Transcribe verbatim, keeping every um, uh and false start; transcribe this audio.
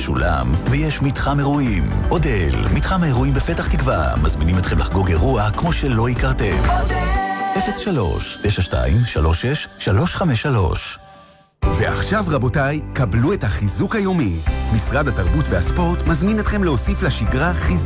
משולם, ויש מתחם אירועים. אודל, מתחם האירועים בפתח תקווה, מזמינים אתכם לחגוג אירוע כמו שלא הכרתם. אפס שלוש תשע שתיים שלוש שש שלוש חמש שלוש. ועכשיו רבותיי, קבלו את החיזוק היומי. משרד התרבות והספורט מזמין אתכם להוסיף לשגרה חיזוק.